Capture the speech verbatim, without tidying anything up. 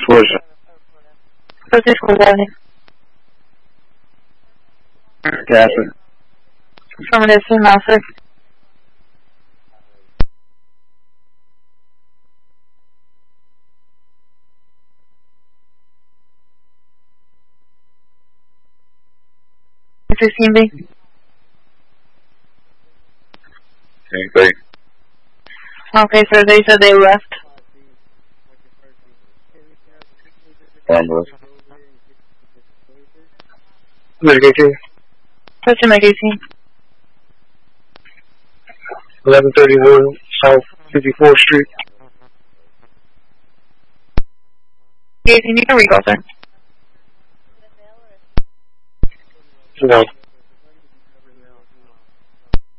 Florida. Francisco Valley. Catherine. Affirmative, female, sir. fifteen B. Same thing. Okay, sir, they said they left. Harmless. Medication. Question Mike eighteen. eleven thirty-one South fifty-fourth Street. eighteen, you can recall, sir. No.